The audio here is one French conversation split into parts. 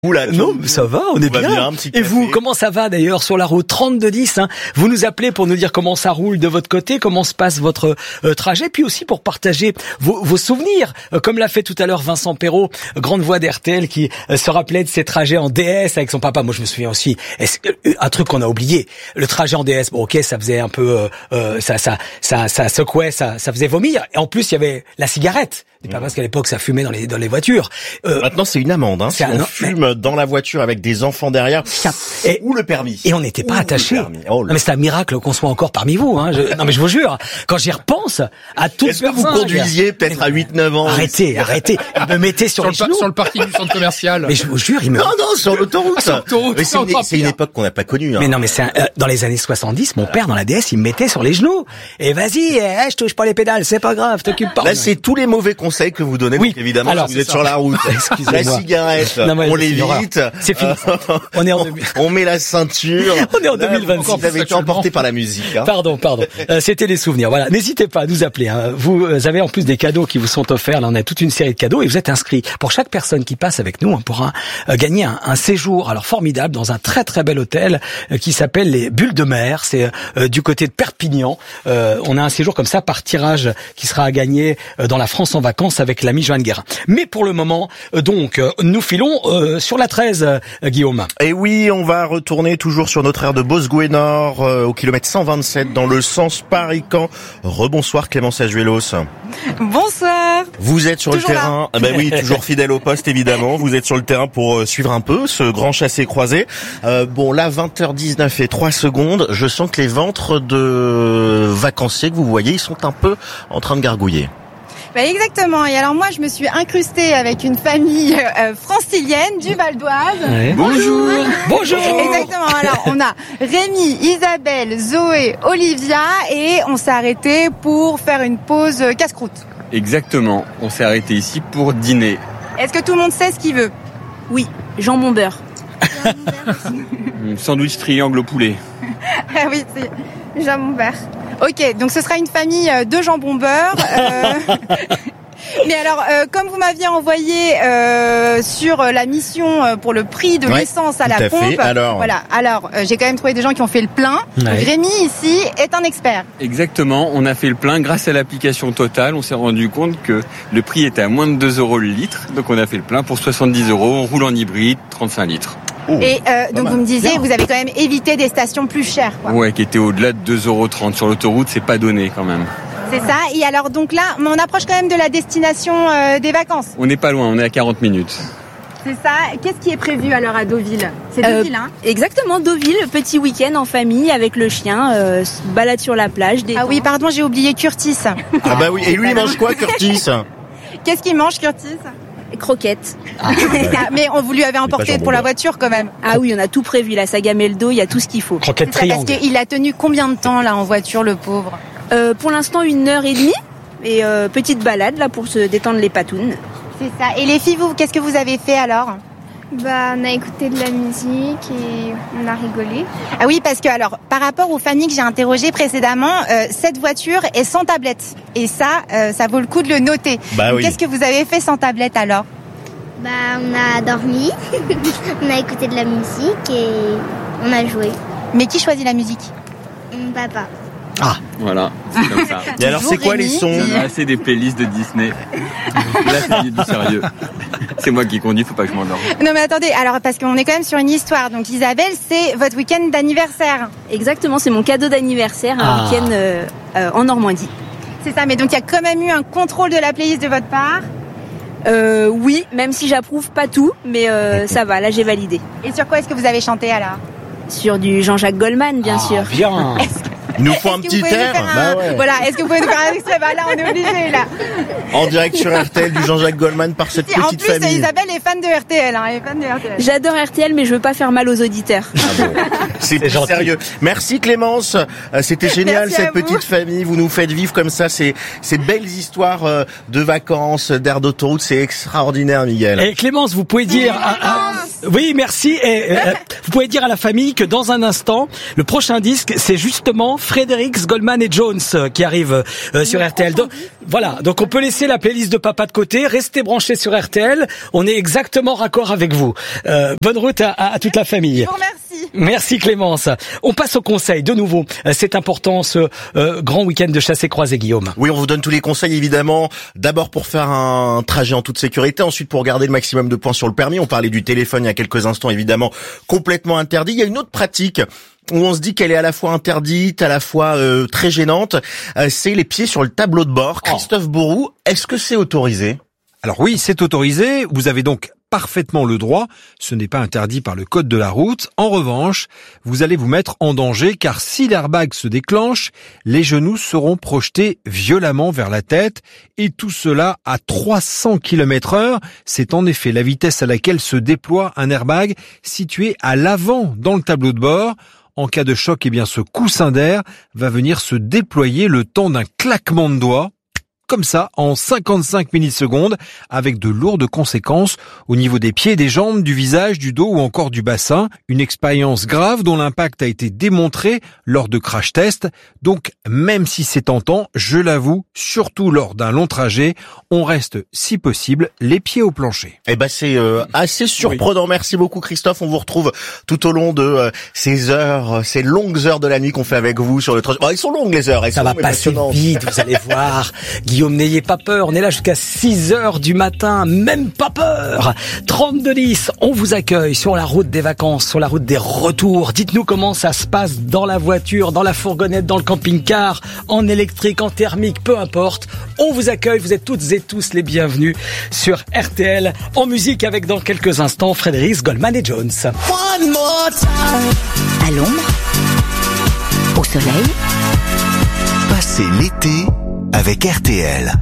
Oula, non, mais ça va, on est bien. Et vous, comment ça va d'ailleurs sur la route 3210 hein? Vous nous appelez pour nous dire comment ça roule de votre côté, comment se passe votre trajet, puis aussi pour partager vos souvenirs, comme l'a fait tout à l'heure Vincent Perrault, grande voix d'RTL, qui se rappelait de ses trajets en DS avec son papa. Moi, je me souviens aussi, un truc qu'on a oublié, le trajet en DS. Bon, ok, ça faisait un peu, ça secouait, ça faisait vomir. Et en plus, il y avait la cigarette. C'est pas parce qu'à l'époque ça fumait dans les voitures. Maintenant c'est une amende, hein. Si on fume dans la voiture avec des enfants derrière, ou le permis. Et on n'était pas attachés. Oh, non mais c'est un miracle qu'on soit encore parmi vous. Hein. Non mais je vous jure, quand j'y repense à toute personne. Est-ce que vous conduisiez peut-être à 8-9 ans? Arrêtez. Il me mettait sur les genoux. Sur le parking du centre commercial. Mais je vous jure, il me... Non, sur l'autoroute. Mais c'est une époque qu'on n'a pas connue. Hein. Mais non, mais c'est dans les années 70, mon père dans la DS, il me mettait sur les genoux. Et vas-y, je touche pas les pédales, c'est pas grave, t'occupe pas. Là, c'est tous les mauvais conseils que vous donnez. Oui. Donc, évidemment, alors, si vous êtes sur la route. La cigarette, on l'évite. C'est fini. On est en on met la ceinture. On est en 2026. Vous avez été emporté par la musique. Hein. Pardon. C'était les souvenirs. Voilà. N'hésitez pas à nous appeler. Hein. Vous avez en plus des cadeaux qui vous sont offerts. Là, on a toute une série de cadeaux et vous êtes inscrits. Pour chaque personne qui passe avec nous, on pourra gagner un séjour, alors formidable, dans un très très bel hôtel qui s'appelle les Bulles de Mer. C'est du côté de Perpignan. On a un séjour comme ça par tirage qui sera à gagner dans la France en vacances avec l'ami Joanne Guérin. Mais pour le moment, donc, nous filons sur la 13, Guillaume. Et oui, on va retourner toujours sur notre aire de Bosgouet-Nord, au kilomètre 127, dans le sens Paris-Caen. Rebonsoir Clémence Ajuelos. Bonsoir. Vous êtes sur toujours le terrain, ben oui, toujours fidèle au poste évidemment. Vous êtes sur le terrain pour suivre un peu ce grand chassé-croisé. Bon, là, 20h19 et 3 secondes. Je sens que les ventres de vacanciers que vous voyez, ils sont un peu en train de gargouiller. Bah exactement. Et alors moi, je me suis incrustée avec une famille francilienne du Val d'Oise. Ouais. Bonjour. Exactement. Alors on a Rémi, Isabelle, Zoé, Olivia et on s'est arrêté pour faire une pause casse-croûte. Exactement. On s'est arrêté ici pour dîner. Est-ce que tout le monde sait ce qu'il veut? Oui, jambon beurre. Sandwich triangle au poulet. Ah oui, c'est jambon beurre. Ok, donc ce sera une famille de jambon beurre. Mais alors, comme vous m'aviez envoyé sur la mission pour le prix de l'essence à la pompe, alors j'ai quand même trouvé des gens qui ont fait le plein. Ouais. Rémi ici est un expert. Exactement, on a fait le plein grâce à l'application Total. On s'est rendu compte que le prix était à moins de 2 € le litre, donc on a fait le plein pour 70 €. On roule en hybride, 35 litres. Et donc vous me disiez, vous avez quand même évité des stations plus chères, quoi. Ouais, qui étaient au-delà de 2,30 € sur l'autoroute, c'est pas donné quand même. C'est ça. Et alors donc là, on approche quand même de la destination des vacances. On n'est pas loin, on est à 40 minutes. C'est ça. Qu'est-ce qui est prévu alors à Deauville? C'est Deauville, hein? Exactement, Deauville, petit week-end en famille avec le chien, balade sur la plage. Ah oui, pardon, j'ai oublié Curtis. Ah bah oui, et lui il mange quoi, Curtis? Qu'est-ce qu'il mange, Curtis? Croquettes. Mais vous lui avez emporté pour la voiture quand même. Ah oui, on a tout prévu, la saga Meldo, il y a tout ce qu'il faut. Croquettes triangle. Parce qu'il a tenu combien de temps là en voiture, le pauvre? Pour l'instant 1h30 et petite balade là pour se détendre les patounes. C'est ça. Et les filles, vous, qu'est-ce que vous avez fait alors? Bah, on a écouté de la musique et on a rigolé. Ah oui, parce que alors, par rapport aux familles que j'ai interrogées précédemment, cette voiture est sans tablette. Et ça vaut le coup de le noter. Bah oui. Qu'est-ce que vous avez fait sans tablette alors? Bah, on a dormi, on a écouté de la musique et on a joué. Mais qui choisit la musique? Mon papa. Ah, voilà, c'est comme ça. Et alors, c'est quoi les sons? On a assez des playlists de Disney. Là, c'est du sérieux. C'est moi qui conduis, faut pas que je m'endorme. Non mais attendez, alors parce qu'on est quand même sur une histoire. Donc Isabelle, c'est votre week-end d'anniversaire. Exactement, c'est mon cadeau d'anniversaire, un week-end en Normandie. C'est ça, mais donc il y a quand même eu un contrôle de la playlist de votre part? Oui, même si j'approuve pas tout, mais ça va, là j'ai validé. Et sur quoi est-ce que vous avez chanté alors? Sur du Jean-Jacques Goldman, bien sûr. Bien. Il nous faut un petit air. Voilà, est-ce que vous pouvez nous faire un extrait? Bah là, on est obligé là. En direct sur RTL du Jean-Jacques Goldman par cette petite famille. En plus, Isabelle est fan de RTL. Elle est fan de RTL. J'adore RTL, mais je veux pas faire mal aux auditeurs. Ah bon. C'est sérieux. Merci Clémence. C'était génial. Merci cette petite famille. Vous nous faites vivre comme ça ces belles histoires de vacances, d'air d'autoroute. C'est extraordinaire, Miguel. Et Clémence, vous pouvez dire... Oui, merci. Et vous pouvez dire à la famille que dans un instant, le prochain disque, c'est justement Fredericks, Goldman et Jones qui arrivent sur RTL. Donc, voilà, donc on peut laisser la playlist de papa de côté, rester branché sur RTL. On est exactement raccord avec vous. Bonne route à toute la famille. Je vous remercie. Merci Clémence. On passe au conseil. De nouveau, c'est important ce grand week-end de chassé-croisé, Guillaume. Oui, on vous donne tous les conseils évidemment. D'abord pour faire un trajet en toute sécurité, ensuite pour garder le maximum de points sur le permis. On parlait du téléphone il y a quelques instants, évidemment, complètement interdit. Il y a une autre pratique où on se dit qu'elle est à la fois interdite, à la fois très gênante. C'est les pieds sur le tableau de bord. Christophe Bourou, est-ce que c'est autorisé ? Alors oui, c'est autorisé. Vous avez donc parfaitement le droit. Ce n'est pas interdit par le code de la route. En revanche, vous allez vous mettre en danger car si l'airbag se déclenche, les genoux seront projetés violemment vers la tête et tout cela à 300 km/h. C'est en effet la vitesse à laquelle se déploie un airbag situé à l'avant dans le tableau de bord. En cas de choc, ce coussin d'air va venir se déployer le temps d'un claquement de doigts. Comme ça, en 55 millisecondes, avec de lourdes conséquences au niveau des pieds, des jambes, du visage, du dos ou encore du bassin. Une expérience grave dont l'impact a été démontré lors de crash tests. Donc, même si c'est tentant, je l'avoue, surtout lors d'un long trajet, on reste, si possible, les pieds au plancher. Eh ben, c'est assez surprenant. Oui. Merci beaucoup, Christophe. On vous retrouve tout au long de ces longues heures de la nuit qu'on fait avec vous sur le trajet. Bon, elles sont longues, les heures. Ça va passer vite, vous allez voir. Guillaume, n'ayez pas peur, on est là jusqu'à 6h du matin, même pas peur. 3210, on vous accueille sur la route des vacances, sur la route des retours. Dites-nous comment ça se passe dans la voiture, dans la fourgonnette, dans le camping-car, en électrique, en thermique, peu importe. On vous accueille, vous êtes toutes et tous les bienvenus sur RTL. En musique avec dans quelques instants Fredericks, Goldman et Jones. À l'ombre, au soleil, passez l'été avec RTL.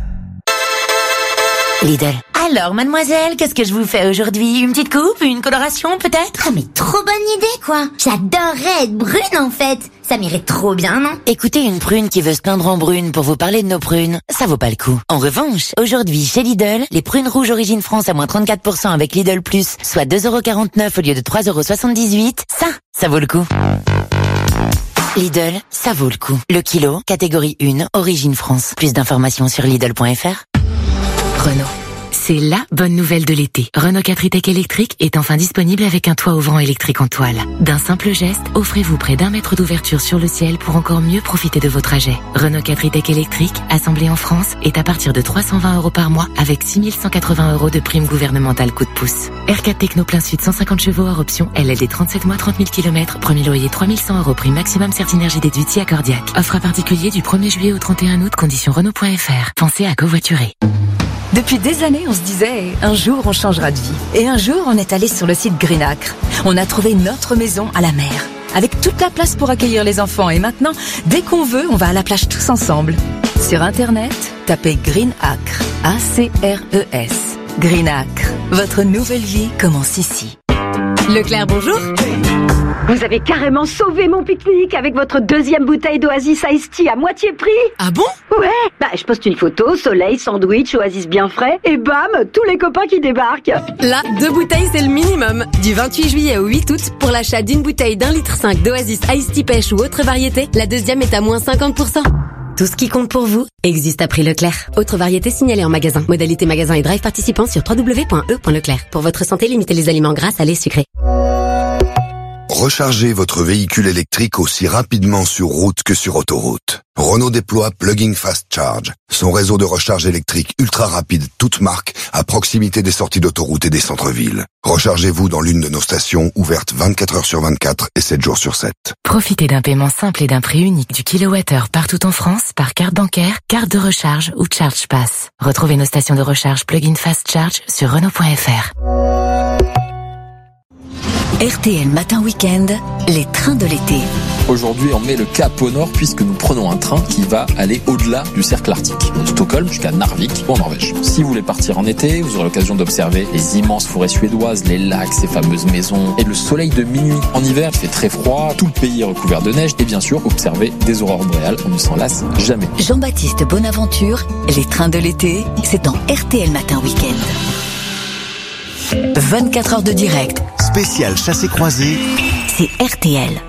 Lidl. Alors, mademoiselle, qu'est-ce que je vous fais aujourd'hui ? Une petite coupe ? Une coloration, peut-être ? Ah, mais trop bonne idée, quoi. J'adorerais être brune, en fait. Ça m'irait trop bien, non ? Écoutez, une prune qui veut se peindre en brune pour vous parler de nos prunes, ça vaut pas le coup. En revanche, aujourd'hui, chez Lidl, les prunes rouges Origine France à moins 34% avec Lidl Plus, soit 2,49€ au lieu de 3,78€, ça vaut le coup. Lidl, ça vaut le coup. Le kilo, catégorie 1, Origine France. Plus d'informations sur Lidl.fr. Renault. C'est la bonne nouvelle de l'été. Renault 4 e-Tech électrique est enfin disponible avec un toit ouvrant électrique en toile. D'un simple geste, offrez-vous près d'1 mètre d'ouverture sur le ciel pour encore mieux profiter de vos trajets. Renault 4 e-Tech électrique, assemblé en France, est à partir de 320€ par mois avec 6180€ de prime gouvernementale coup de pouce. R4 Techno plein sud 150 chevaux hors option, LLD 37 mois 30 000 km, premier loyer 3100€, prime maximum Certinergie déduite si accordiaque. Offre à particulier du 1er juillet au 31 août, conditions Renault.fr. Pensez à covoiturer. Depuis des années, on se disait, un jour on changera de vie. Et un jour, on est allé sur le site Green Acre. On a trouvé notre maison à la mer, avec toute la place pour accueillir les enfants. Et maintenant, dès qu'on veut, on va à la plage tous ensemble. Sur Internet, tapez Green Acre, A-C-R-E-S. Green Acre, votre nouvelle vie commence ici. Leclerc, bonjour. Vous avez carrément sauvé mon pique-nique avec votre deuxième bouteille d'Oasis Iced Tea à moitié prix. Ah bon ? Ouais, je poste une photo, soleil, sandwich, Oasis bien frais, et bam, tous les copains qui débarquent. Là, 2 bouteilles, c'est le minimum. Du 28 juillet au 8 août, pour l'achat d'une bouteille d'1,5 litre d'Oasis Iced Tea pêche ou autre variété, la deuxième est à moins 50%. Tout ce qui compte pour vous existe à prix Leclerc. Autre variété signalée en magasin. Modalité magasin et drive participant sur www.e.leclerc. Pour votre santé, limitez les aliments gras, salés, sucrés. Rechargez votre véhicule électrique aussi rapidement sur route que sur autoroute. Renault déploie Plug-in Fast Charge, son réseau de recharge électrique ultra rapide, toute marque, à proximité des sorties d'autoroute et des centres-villes. Rechargez-vous dans l'une de nos stations ouvertes 24 h sur 24 et 7 jours sur 7. Profitez d'un paiement simple et d'un prix unique du kilowattheure partout en France par carte bancaire, carte de recharge ou Charge Pass. Retrouvez nos stations de recharge Plug-in Fast Charge sur Renault.fr. RTL Matin Week-end, les trains de l'été. Aujourd'hui, on met le cap au nord puisque nous prenons un train qui va aller au-delà du cercle arctique, de Stockholm jusqu'à Narvik, en Norvège. Si vous voulez partir en été, vous aurez l'occasion d'observer les immenses forêts suédoises, les lacs, ces fameuses maisons et le soleil de minuit. En hiver, il fait très froid, tout le pays est recouvert de neige et bien sûr, observer des aurores boréales, on ne s'en lasse jamais. Jean-Baptiste Bonaventure, les trains de l'été, c'est dans RTL Matin Week-end. 24 heures de direct. Spécial chassé croisé. C'est RTL.